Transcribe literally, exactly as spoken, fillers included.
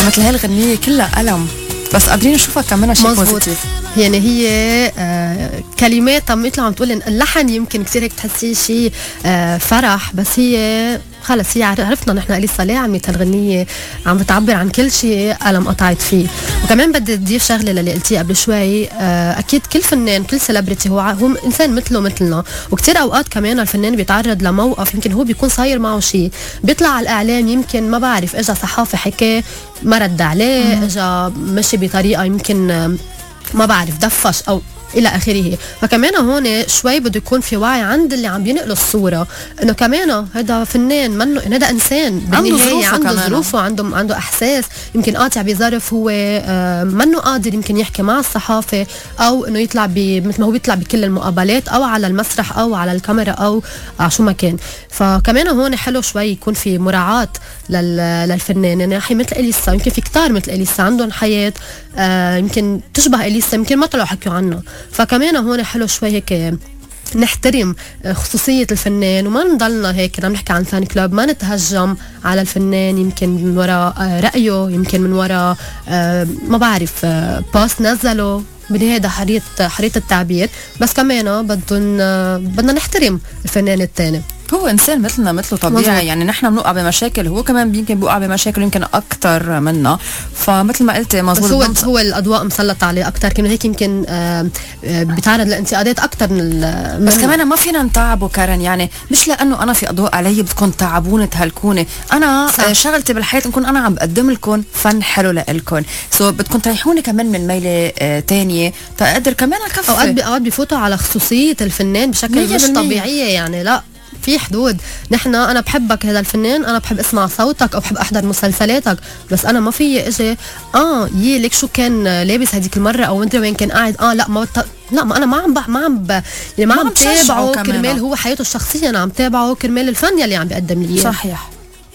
مثل هاي الغنية كلها ألم بس قادرين نشوفها كمان شيء بوزيتيف. يعني هي آه كلمات عم يطلع عم تقول اللحن يمكن كثير هيك تحسيه شيء آه فرح، بس هي خلص هي عرفنا نحن اليسا ليه عم الغنية عم بتعبر عن كل شيء ألم قطعت فيه. وكمان بدي اضيف شغله للي قلتيه قبل شوي، آه اكيد كل فنان كل سيلبرتي هو هو انسان مثله مثلنا، وكثير اوقات كمان الفنان بيتعرض لموقف يمكن هو بيكون صاير معه شيء، بيطلع على الاعلام يمكن ما بعرف اجى صحافي حكاه ما رد عليه، اجى مشي بطريقه يمكن ما بعرف دفش او الى اخره. فكمان هون شوي بده يكون في وعي عند اللي عم بينقلوا الصوره انه كمان هذا فنان منه، هذا انسان بالنهايه عنده ظروفه، عنده عنده احساس، يمكن قاطع بظرف هو آه منه قادر يمكن يحكي مع الصحافه او انه يطلع مثل ما هو بيطلع بكل المقابلات او على المسرح او على الكاميرا او على شو ما كان. فكمان هون حلو شوي يكون في مراعاه للفنان. يعني حي مثل اليسا يمكن في كتار مثل اليسا عندهم حياه آه يمكن تشبه اليسا يمكن ما طلعوا حكوا عنها، فكمان هون حلو شوي هيك نحترم خصوصية الفنان وما نضلنا هيك عم نحكي عن فان كلوب، ما نتهجم على الفنان يمكن من وراء رأيه، يمكن من وراء ما بعرف بوست نزله. بهذا حرية حرية التعبير، بس كمان بدنا بدنا نحترم الفنان الثاني. هو انسان مثلنا مثله طبيعي مزيد. يعني نحن بنوقع بمشاكل، هو كمان يمكن بوقع بمشاكل يمكن اكثر منا، فمثل ما قلتي مزبوط. هو بس هو الاضواء مسلطه عليه اكثر، كانه هيك يمكن آه آه بيتعرض لانتقادات اكثر من, من بس كمان ما فينا نتعبه كارن، يعني مش لانه انا في اضواء علي بدكم تعبوني تهلكوني، انا آه شغلتي بالحياه نكون انا عم بقدم لكم فن حلو لكم، سو بدكم تريحوني كمان من ميله آه تانية تقدر كمان اكفي. اوقات اوقات بفوتوا على خصوصيه الفنان بشكل مش طبيعيه، يعني لا في حدود. نحن انا بحبك هذا الفنان، انا بحب اسمع صوتك او بحب احضر مسلسلاتك، بس انا ما في اجي اه يي ليك شو كان لابس هذيك المره او انت وين كان قاعد اه لا ما بط... لا ما انا ما عم ما عم ب... يعني ما, ما عم تابعه كرمال هو حياته الشخصيه، انا عم تابعه كرمال الفن يلي عم بيقدم لي. صحيح.